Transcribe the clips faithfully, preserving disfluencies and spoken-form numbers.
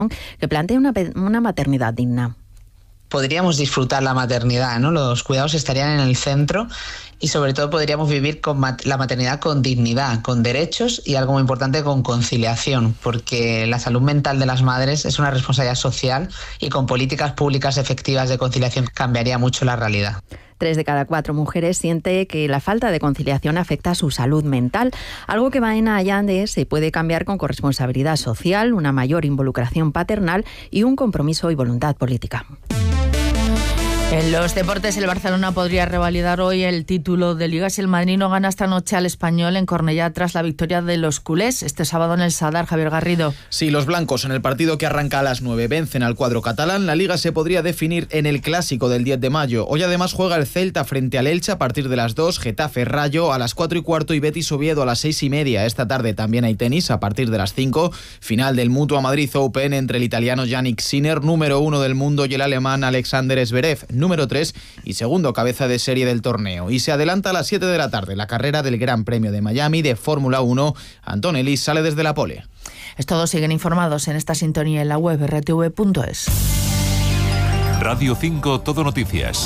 que plantea una, una maternidad digna. Podríamos disfrutar la maternidad, ¿no? Los cuidados estarían en el centro y sobre todo podríamos vivir con mat- la maternidad con dignidad, con derechos y algo muy importante, con conciliación, porque la salud mental de las madres es una responsabilidad social y con políticas públicas efectivas de conciliación cambiaría mucho la realidad. Tres de cada cuatro mujeres siente que la falta de conciliación afecta a su salud mental, algo que Baena Allande se puede cambiar con corresponsabilidad social, una mayor involucración paternal y un compromiso y voluntad política. En los deportes, el Barcelona podría revalidar hoy el título de Liga si el madrid no gana esta noche al Español en Cornellá tras la victoria de los culés este sábado en el Sadar. Javier Garrido. Sí, los blancos en el partido que arranca a las nueve vencen al cuadro catalán. La Liga se podría definir en el clásico del diez de mayo. Hoy además juega el Celta frente al Elche a partir de las dos, Getafe Rayo a las cuatro y cuarto y Betis Oviedo a las seis y media. Esta tarde también hay tenis a partir de las cinco. Final del Mutua Madrid Open entre el italiano Yannick Sinner, número uno del mundo, y el alemán Alexander Zverev, número tres y segundo cabeza de serie del torneo. Y se adelanta a las siete de la tarde la carrera del Gran Premio de Miami de Fórmula uno. Antonelli sale desde la pole. Todos siguen informados en esta sintonía en la web erre te ve punto es. Radio cinco Todo Noticias.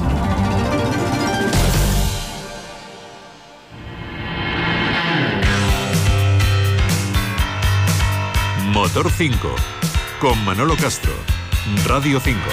Motor cinco con Manolo Castro. Radio cinco.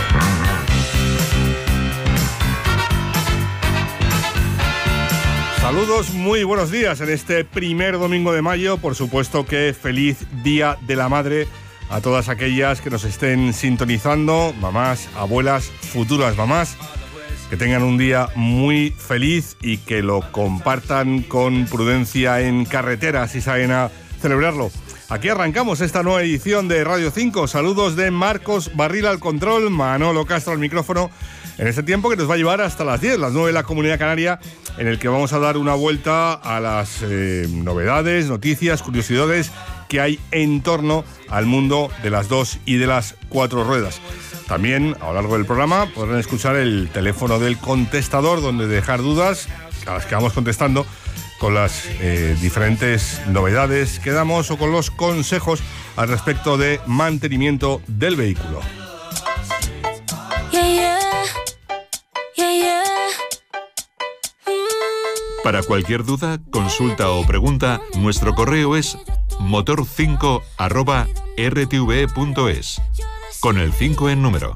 Saludos, muy buenos días en este primer domingo de mayo. Por supuesto que feliz Día de la Madre a todas aquellas que nos estén sintonizando, mamás, abuelas, futuras mamás, que tengan un día muy feliz y que lo compartan con prudencia en carretera si saben a celebrarlo. Aquí arrancamos esta nueva edición de Radio cinco. Saludos de Marcos Barril al control, Manolo Castro al micrófono, en este tiempo que nos va a llevar hasta las diez, las nueve de la Comunidad Canaria, en el que vamos a dar una vuelta a las eh, novedades, noticias, curiosidades que hay en torno al mundo de las dos y de las cuatro ruedas. También, a lo largo del programa, podrán escuchar el teléfono del contestador, donde dejar dudas, a las que vamos contestando, con las eh, diferentes novedades que damos o con los consejos al respecto de mantenimiento del vehículo. Yeah, yeah. Yeah, yeah. Para cualquier duda, consulta o pregunta, nuestro correo es motor cinco arroba erre te ve punto es, con el cinco en número.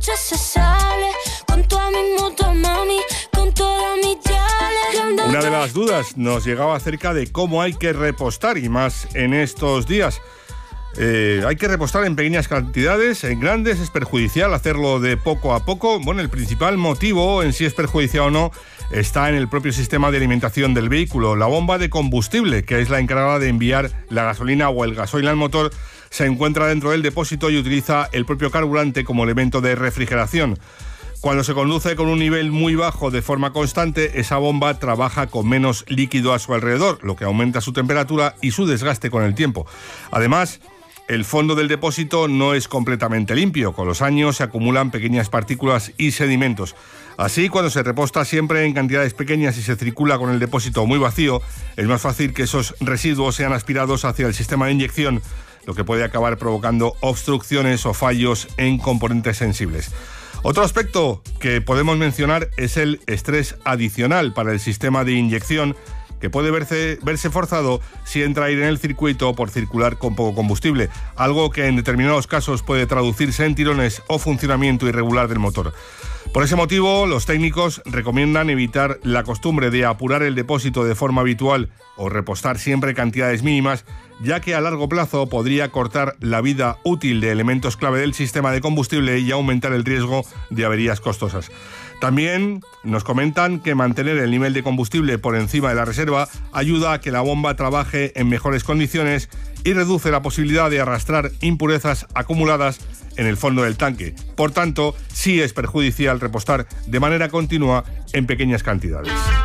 Una de las dudas nos llegaba acerca de cómo hay que repostar, y más en estos días. Eh, hay que repostar en pequeñas cantidades, en grandes es perjudicial hacerlo de poco a poco. Bueno, el principal motivo en si es perjudicial o no está en el propio sistema de alimentación del vehículo. La bomba de combustible, que es la encargada de enviar la gasolina o el gasoil al motor, se encuentra dentro del depósito y utiliza el propio carburante como elemento de refrigeración. Cuando se conduce con un nivel muy bajo de forma constante, esa bomba trabaja con menos líquido a su alrededor, lo que aumenta su temperatura y su desgaste con el tiempo. Además, el fondo del depósito no es completamente limpio. Con los años se acumulan pequeñas partículas y sedimentos. Así, cuando se reposta siempre en cantidades pequeñas y se circula con el depósito muy vacío, es más fácil que esos residuos sean aspirados hacia el sistema de inyección, lo que puede acabar provocando obstrucciones o fallos en componentes sensibles. Otro aspecto que podemos mencionar es el estrés adicional para el sistema de inyección, que puede verse, verse forzado si entra aire en el circuito por circular con poco combustible, algo que en determinados casos puede traducirse en tirones o funcionamiento irregular del motor. Por ese motivo, los técnicos recomiendan evitar la costumbre de apurar el depósito de forma habitual o repostar siempre cantidades mínimas, ya que a largo plazo podría cortar la vida útil de elementos clave del sistema de combustible y aumentar el riesgo de averías costosas. También nos comentan que mantener el nivel de combustible por encima de la reserva ayuda a que la bomba trabaje en mejores condiciones y reduce la posibilidad de arrastrar impurezas acumuladas en el fondo del tanque. Por tanto, sí es perjudicial repostar de manera continua en pequeñas cantidades.